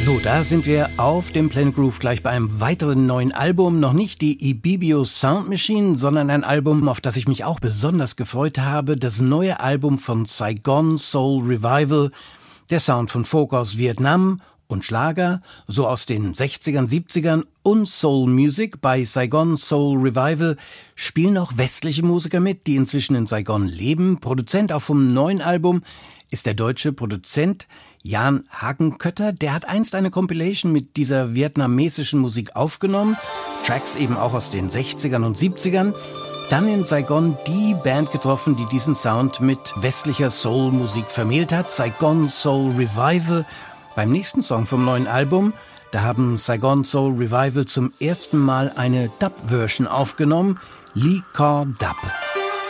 So, da sind wir auf dem Planet Groove gleich bei einem weiteren neuen Album. Noch nicht die Ibibio Sound Machine, sondern ein Album, auf das ich mich auch besonders gefreut habe. Das neue Album von Saigon Soul Revival. Der Sound von Folk aus Vietnam und Schlager, so aus den 60ern, 70ern und Soul Music. Bei Saigon Soul Revival spielen auch westliche Musiker mit, die inzwischen in Saigon leben. Produzent auch vom neuen Album ist der deutsche Produzent Jan Hagenkötter. Der hat einst eine Compilation mit dieser vietnamesischen Musik aufgenommen. Tracks eben auch aus den 60ern und 70ern. Dann in Saigon die Band getroffen, die diesen Sound mit westlicher Soul-Musik vermählt hat. Saigon Soul Revival. Beim nächsten Song vom neuen Album, da haben Saigon Soul Revival zum ersten Mal eine Dub-Version aufgenommen. Lee Car Dub.